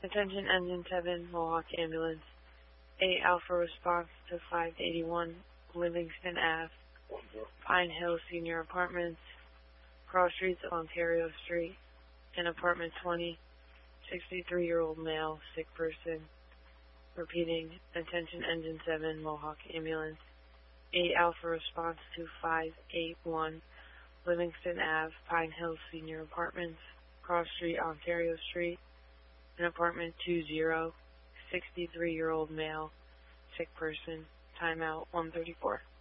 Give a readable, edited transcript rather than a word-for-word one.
Attention Engine 7, Mohawk Ambulance. 8 Alpha response to 581 Livingston Ave, Pine Hill Senior Apartments, Cross Streets, Ontario Street, in Apartment 20, 63-year-old male, sick person. Repeating, attention Engine 7, Mohawk Ambulance. 8 Alpha response to 581 Livingston Ave, Pine Hill Senior Apartments, Cross Street, Ontario Street, in Apartment 20, 63-year-old male, sick person. Timeout 134.